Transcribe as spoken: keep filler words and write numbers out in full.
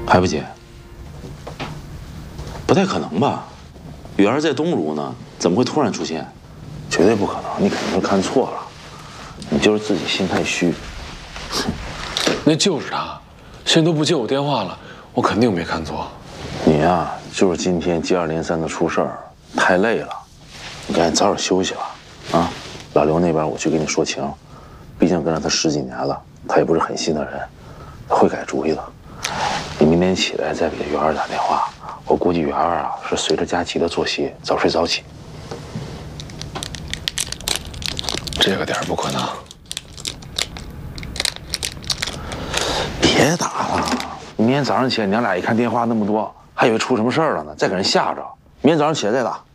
还不接？不太可能吧？雨儿在东如呢，怎么会突然出现？ 绝对不可能，你肯定是看错了，你就是自己心太虚。 那就是他，现在都不接我电话了，我肯定没看错。 你呀、啊，就是今天接二连三的出事儿，太累了，你赶紧早点休息吧。啊，老刘那边我去跟你说情，毕竟跟了他十几年了，他也不是狠心的人，他会改主意的。你明天起来再给元儿打电话，我估计元儿啊是随着佳琪的作息早睡早起。 这个点儿不可能。 别打了，明天早上起来娘俩一看电话那么多，还以为出什么事儿了呢，再给人吓着。明天早上起来再打。